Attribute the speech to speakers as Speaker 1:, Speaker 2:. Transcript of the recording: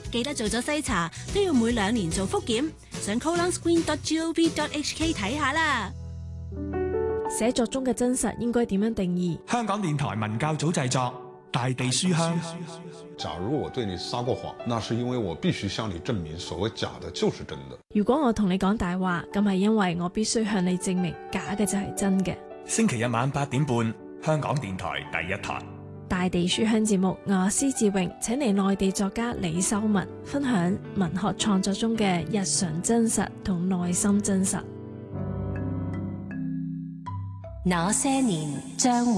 Speaker 1: 記得做咗篩查都要每2年做複檢，上 colonscreen.gov.hk 睇下啦。
Speaker 2: 寫作中嘅真實應該點樣定義？
Speaker 3: 香港電台文教組製作《大地書香》。
Speaker 4: 假如我對你撒過謊，那是因為我必須向你證明所謂假的就是真的。
Speaker 2: 如果我同你講大話，咁係因為我必須向你證明假嘅就係真嘅。
Speaker 3: 星期日晚8點半，香港電台第一台。
Speaker 2: 大地書香節目，我施志榮請嚟內地作家李修文分享文學創作中嘅日常真實同內心真實。
Speaker 1: 那些年，張